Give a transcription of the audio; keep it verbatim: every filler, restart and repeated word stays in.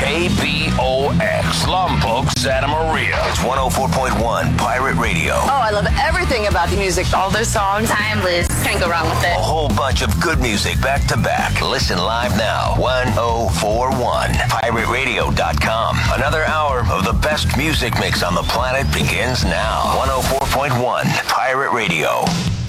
K B O X, Lombok, Santa Maria. It's one oh four point one Pirate Radio. Oh, I love everything about the music. All those songs, timeless. Can't go wrong with it. A whole bunch of good music back to back. Listen live now. one oh four one pirate radio dot com. Another hour of the best music mix on the planet begins now. one oh four point one Pirate Radio.